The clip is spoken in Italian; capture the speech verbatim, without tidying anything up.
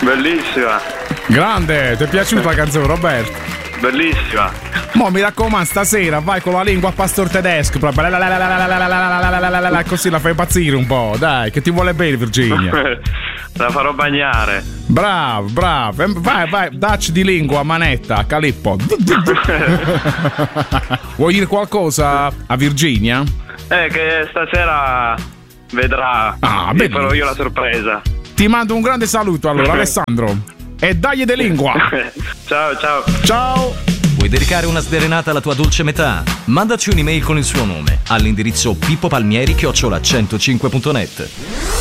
Bellissima. Grande, ti è piaciuta la canzone, Roberto? Bellissima. Mo mi raccomando, stasera vai con la lingua a pastor tedesco, proprio così la fai impazzire un po', dai, che ti vuole bene Virginia. La farò bagnare. Bravo, bravo. Vai, vai, dacci di lingua, manetta, Calippo. Vuoi dire qualcosa a Virginia? Eh, che stasera vedrà. Ah, beh, farò io la sorpresa. Ti mando un grande saluto allora, Alessandro. E dagli de lingua. Ciao, ciao. Ciao. Vuoi dedicare una sderenata alla tua dolce metà? Mandaci un'email con il suo nome all'indirizzo pippopalmieri chiocciola centocinque punto net.